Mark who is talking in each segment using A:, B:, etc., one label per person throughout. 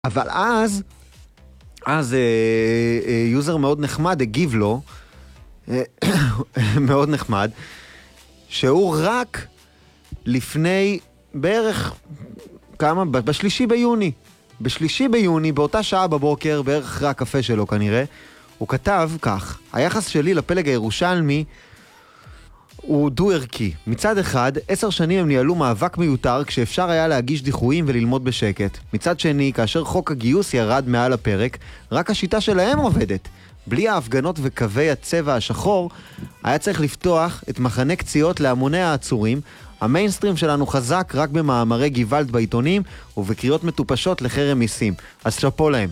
A: אבל אז יוזר מאוד נחמד הגיב לו, מאוד נחמד, שהוא רק לפני בערך כמה, בשלישי ביוני, באותה שעה בבוקר, בערך אחרי הקפה שלו כנראה, הוא כתב כך: היחס שלי לפלג הירושלמי הוא דו-ערכי. מצד אחד, 10 שנים הם ניהלו מאבק מיותר כשאפשר היה להגיש דיחויים וללמוד בשקט. מצד שני, כאשר חוק הגיוס ירד מעל הפרק, רק השיטה שלהם עובדת. בלי ההפגנות וקווי הצבע השחור, היה צריך לפתוח את מחנה קציעות להמוני העצורים. המיינסטרים שלנו חזק רק במאמרי גיוולד בעיתונים ובקריאות מטופשות לחרם מיסים. אז שפו להם.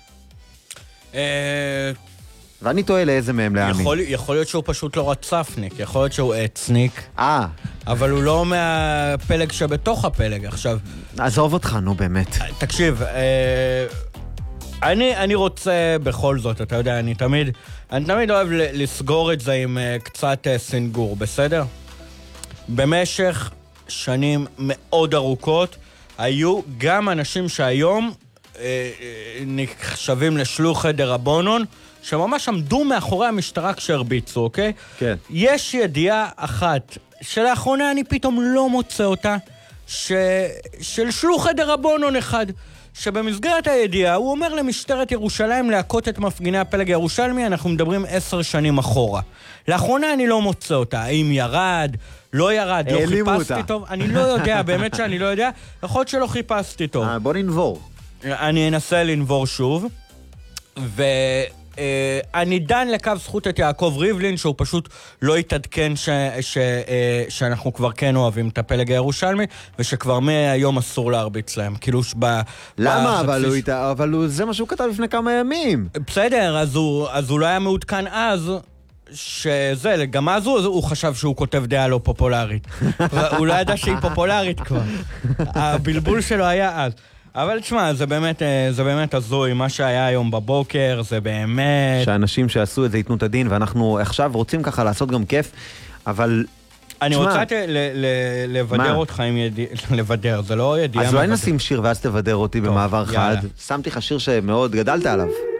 A: ואני תוהה לאיזה מהם להאמין.
B: יכול להיות שהוא פשוט לא רצפניק, יכול להיות שהוא אצניק. אבל הוא לא מהפלג שבתוך הפלג. עכשיו,
A: עזוב אותך, נו באמת.
B: תקשיב, אני רוצה בכל זאת, אתה יודע, אני תמיד אוהב לסגור את זה עם קצת סינגור, בסדר? במשך שנים מאוד ארוכות, היו גם אנשים שהיום נחשבים לשלוחי דרבנן, שממש עמדו מאחורי המשטרה כשהרביצו, אוקיי?
A: כן.
B: יש ידיעה אחת, שלאחרונה אני פתאום לא מוצא אותה, של שלוחי דרבנן אחד, שבמסגרת הידיעה הוא אומר למשטרת ירושלים להכות את מפגיני הפלג הירושלמי, אנחנו מדברים 10 שנים אחורה. לאחרונה אני לא מוצא אותה, האם ירד, לא ירד, לא חיפשתי טוב, אני לא יודע, באמת שאני לא יודע, יכול להיות שלא חיפשתי טוב.
A: בוא ננבור.
B: אני אנסה לנבור שוב, אני דן לקו זכות את יעקב ריבלין, שהוא פשוט לא יתעדכן שאנחנו כבר כן אוהבים את הפלג הירושלמי, ושכבר מהיום אסור להרביץ להם. כאילו
A: למה? אבל זה מה שהוא כתב לפני כמה ימים.
B: בסדר, אז הוא לא היה מעודכן אז, שזה, גם אז הוא חשב שהוא כותב דעה לא פופולרית. הוא לא ידע שהיא פופולרית כבר. הבלבול שלו היה אז. אבל תשמע, זה באמת הזוי, מה שהיה היום בבוקר, זה באמת...
A: שאנשים שעשו את זה ייתנו את הדין, ואנחנו עכשיו רוצים ככה לעשות גם כיף, אבל...
B: אני רוצה לבדר אותך עם לבדר, זה לא ידיעה...
A: אז אולי נשים שיר ואז תבדר אותי במעבר חד. שמתי לך שיר שמאוד גדלת עליו.